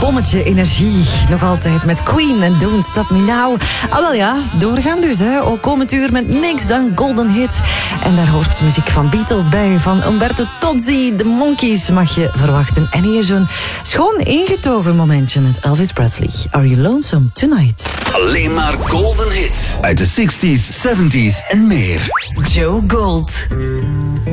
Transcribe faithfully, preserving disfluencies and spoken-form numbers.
bommetje energie. Nog altijd met Queen en Don't Stop Me Now. Ah, wel ja, doorgaan dus. Hè. Ook komend uur met niks dan golden hits. En daar hoort muziek van Beatles bij. Van Umberto Tozzi, de Monkees mag je verwachten. En hier zo'n schoon ingetogen momentje met Elvis Presley. Are You Lonesome Tonight? Alleen maar golden hits uit de zestig's, zeventig's en meer. Joe Gold.